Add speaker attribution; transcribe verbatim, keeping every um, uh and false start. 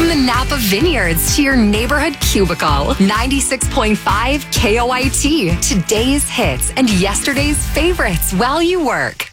Speaker 1: the Napa Vineyards to your neighborhood cubicle. ninety-six point five K O I T. Today's hits and yesterday's favorites while you work.